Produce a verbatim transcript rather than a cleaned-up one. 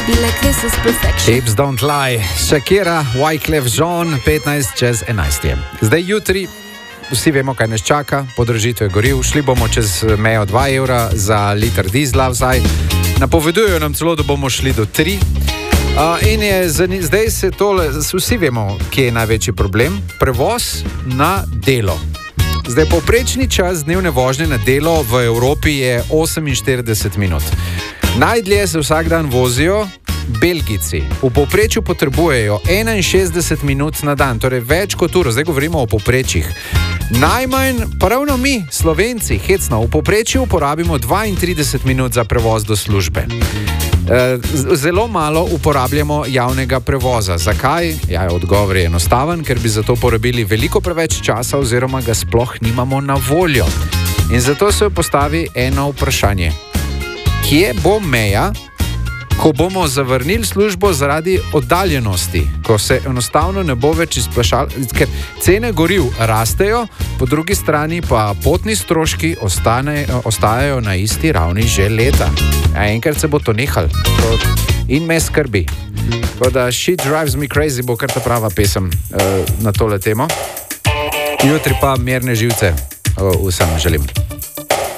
Hips don't lie, Shakira, Wyclef Jean, petnajst čez enajst je. Zdaj jutri, vsi vemo, kaj nas čaka, podražitve goriv, šli bomo čez mejo dva evra za liter dizla vsaj. Napovedujejo nam celo, da bomo šli do tri. Uh, in je, zdaj se tole, vsi vemo, kje je največji problem, prevoz na delo. Zdaj, povprečni čas dnevne vožnje na delo v Evropi je oseminštirideset minut. Najdlje se vsak dan vozijo Belgijci. V povprečju potrebujejo enainšestdeset minut na dan, torej več kot uro. Zdaj govorimo o povprečjih. Najmanj, pa ravno mi, Slovenci, hecno, v povprečju uporabimo dvaintrideset minut za prevoz do službe. Zelo malo uporabljamo javnega prevoza. Zakaj? Ja, odgovor je enostaven, ker bi za to porabili veliko preveč časa oziroma ga sploh nimamo na voljo. In zato se postavi eno vprašanje. Kje bo meja, ko bomo zavrnili službo zaradi oddaljenosti, ko se enostavno ne bo več izplačalo, ker cene goriv rastejo, po drugi strani pa potni stroški ostane, ostajajo na isti ravni že leta. A enkrat se bo to nehalo in me skrbi. Tako da She Drives Me Crazy bo kar ta prava pesem uh, na tole temo. Jutri pa mirne živce uh, vsem želim.